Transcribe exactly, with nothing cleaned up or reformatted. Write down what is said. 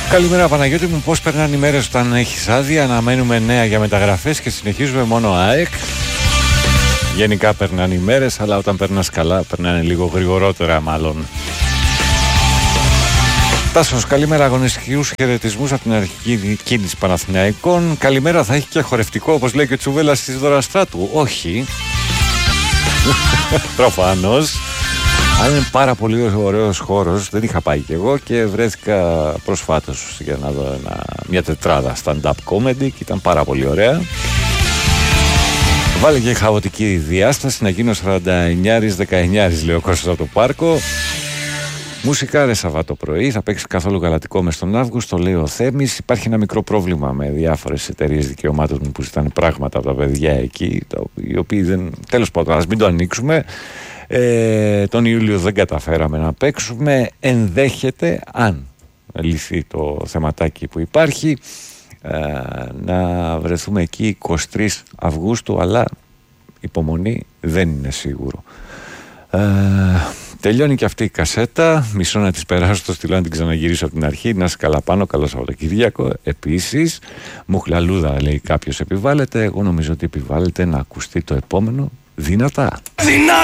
Καλημέρα Παναγιώτη μου, πώς περνάνε οι μέρες όταν έχεις άδεια? Αναμένουμε νέα για μεταγραφές και συνεχίζουμε μόνο ΑΕΚ. Γενικά περνάνε οι μέρες, αλλά όταν περνάς καλά περνάνε λίγο γρηγορότερα μάλλον. Τάσος, καλημέρα, αγωνιστικούς χαιρετισμούς από την αρχική κίνηση Παναθηναϊκών. Καλημέρα, θα έχει και χορευτικό όπως λέει και ο Τσουβέλλας της Δωραστράτου? Όχι. Προφανώς. Αν είναι πάρα πολύ ωραίος χώρος, δεν είχα πάει κι εγώ και βρέθηκα προσφάτως για να δω ένα, μια τετράδα stand-up comedy και ήταν πάρα πολύ ωραία. Βάλε και χαοτική διάσταση, να γίνω σαράντα εννιά δεκαεννιά λέει ο Κώστας από το Πάρκο. Μουσικά ρε Σαββάτο πρωί, θα παίξει καθόλου γαλατικό μες τον Αύγουστο, λέει ο Θέμης. Υπάρχει ένα μικρό πρόβλημα με διάφορες εταιρείες δικαιωμάτων που ζητάνε πράγματα από τα παιδιά εκεί, οι οποίοι δεν. Τέλος πάντων, ας μην το ανοίξουμε. Ε, τον Ιούλιο δεν καταφέραμε να παίξουμε. Ενδέχεται, αν λυθεί το θεματάκι που υπάρχει, ε, να βρεθούμε εκεί εικοστή τρίτη Αυγούστου, αλλά υπομονή, δεν είναι σίγουρο. Ε, τελειώνει και αυτή η κασέτα. Μισό να τις περάσω, το στείλω να την ξαναγυρίσω από την αρχή. Να είσαι καλά πάνω, καλό Σαββατοκύριακο. Επίσης, μουχλαλούδα λέει κάποιος επιβάλλεται. Εγώ νομίζω ότι επιβάλλεται να ακουστεί το επόμενο δυνατά. Δυνατά!